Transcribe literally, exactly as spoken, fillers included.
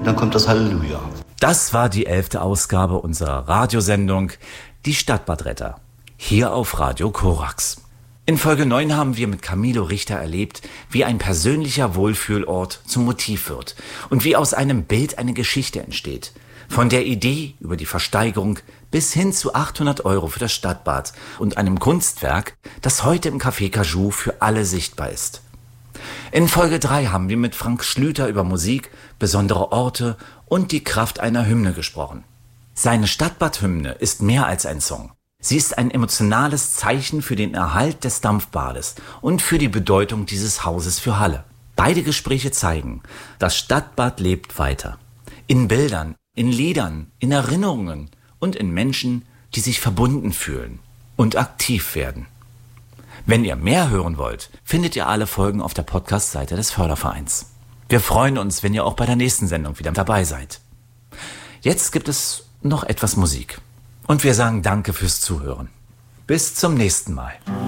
dann kommt das Halleluja. Das war die elfte Ausgabe unserer Radiosendung Die Stadtbadretter, hier auf Radio Korax. In Folge neun haben wir mit Camilo Richter erlebt, wie ein persönlicher Wohlfühlort zum Motiv wird und wie aus einem Bild eine Geschichte entsteht. Von der Idee über die Versteigerung bis hin zu achthundert Euro für das Stadtbad und einem Kunstwerk, das heute im Café Cajou für alle sichtbar ist. In Folge drei haben wir mit Frank Schlüter über Musik, besondere Orte und die Kraft einer Hymne gesprochen. Seine Stadtbadhymne ist mehr als ein Song. Sie ist ein emotionales Zeichen für den Erhalt des Dampfbades und für die Bedeutung dieses Hauses für Halle. Beide Gespräche zeigen, das Stadtbad lebt weiter. In Bildern, in Liedern, in Erinnerungen und in Menschen, die sich verbunden fühlen und aktiv werden. Wenn ihr mehr hören wollt, findet ihr alle Folgen auf der Podcast-Seite des Fördervereins. Wir freuen uns, wenn ihr auch bei der nächsten Sendung wieder dabei seid. Jetzt gibt es noch etwas Musik. Und wir sagen Danke fürs Zuhören. Bis zum nächsten Mal.